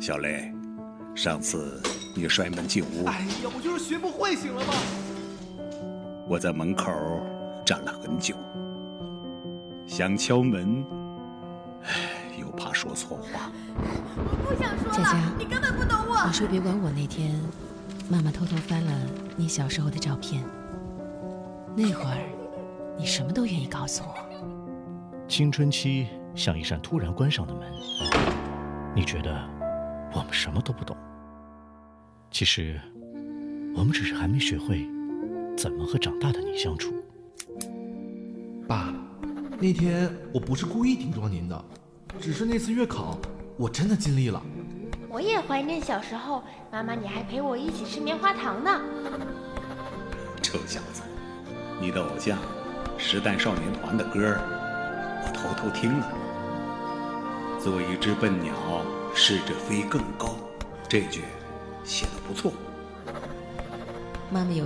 小雷，上次你摔门进屋， 哎呀，我就是学不会，行了吗？ 我在门口站了很久，想敲门，又怕说错话。 我不想说了， 佳佳， 你根本不懂我。 你说别管我。那天，妈妈偷偷翻了你小时候的照片，那会儿，你什么都愿意告诉我。 青春期像一扇突然关上的门，你觉得我们什么都不懂，其实我们只是还没学会怎么和长大的你相处。 爸，那天我不是故意顶撞您的，只是那次月考我真的尽力了。 我也怀念小时候，妈妈你还陪我一起吃棉花糖呢。 臭小子，你的偶像时代少年团的歌我偷偷听了。做一只笨鸟，试着飞更高，这句写得不错。 妈妈有